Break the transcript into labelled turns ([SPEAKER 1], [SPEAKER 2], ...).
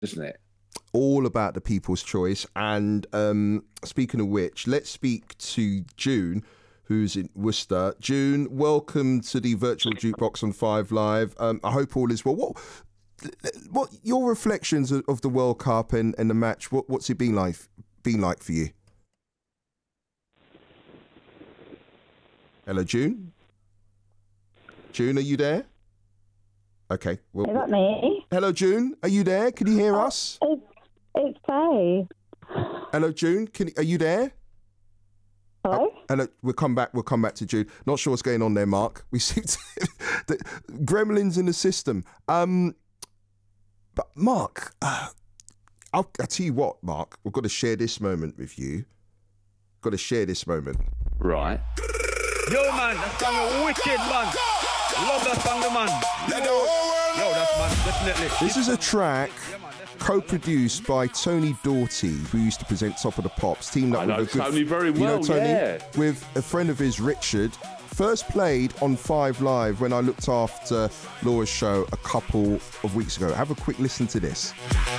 [SPEAKER 1] isn't it?
[SPEAKER 2] All about the people's choice. And speaking of which, let's speak to June, who's in Worcester. June, welcome to the virtual jukebox on 5 Live. I hope all is well. What your reflections of the World Cup and the match? What's it been like for you? Hello, June. June, are you there? Okay. Well,
[SPEAKER 3] is that me?
[SPEAKER 2] Hello, June. Are you there? Can you hear us?
[SPEAKER 3] It's Faye.
[SPEAKER 2] Hello, June. Are you there?
[SPEAKER 3] Hello?
[SPEAKER 2] Hello. We'll come back to June. Not sure what's going on there, Mark. We seem to the gremlins in the system. But Mark, I'll tell you what, Mark. We've got to share this moment with you. Got to share this moment.
[SPEAKER 1] Right.
[SPEAKER 4] Yo, man, that song a wicked, man. Love that song, man. Yo, that's man, definitely.
[SPEAKER 2] This is a track co-produced by Tony Doughty, who used to present Top of the Pops. Teamed up with
[SPEAKER 1] Tony very well.
[SPEAKER 2] You know Tony?
[SPEAKER 1] Yeah.
[SPEAKER 2] With a friend of his, Richard. First played on 5 Live when I looked after Laura's show a couple of weeks ago. Have a quick listen to this.